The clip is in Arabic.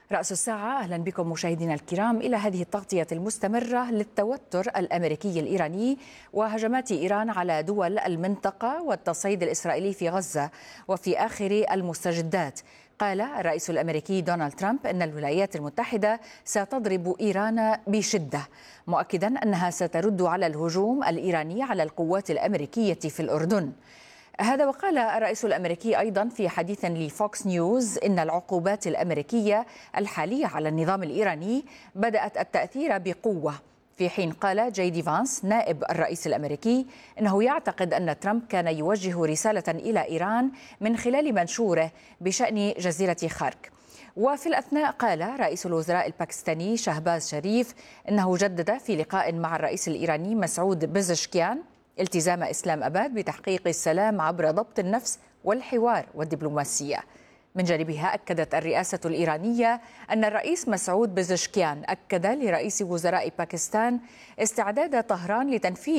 رأس الساعة، أهلا بكم مشاهدينا الكرام إلى هذه التغطية المستمرة للتوتر الأمريكي الإيراني وهجمات إيران على دول المنطقة والتصعيد الإسرائيلي في غزة وفي آخر المستجدات. قال الرئيس الأمريكي دونالد ترامب أن الولايات المتحدة ستضرب إيران بشدة، مؤكدا أنها سترد على الهجوم الإيراني على القوات الأمريكية في الأردن. هذا وقال الرئيس الأمريكي أيضا في حديث لفوكس نيوز إن العقوبات الأمريكية الحالية على النظام الإيراني بدأت التأثير بقوة، في حين قال جي دي فانس نائب الرئيس الأمريكي إنه يعتقد أن ترامب كان يوجه رسالة إلى إيران من خلال منشوره بشأن جزيرة خارك. وفي الأثناء قال رئيس الوزراء الباكستاني شهباز شريف إنه جدد في لقاء مع الرئيس الإيراني مسعود بزشكيان التزام إسلام أباد بتحقيق السلام عبر ضبط النفس والحوار والدبلوماسية. من جانبها أكدت الرئاسة الإيرانية أن الرئيس مسعود بزشكيان أكد لرئيس وزراء باكستان استعداد طهران لتنفيذ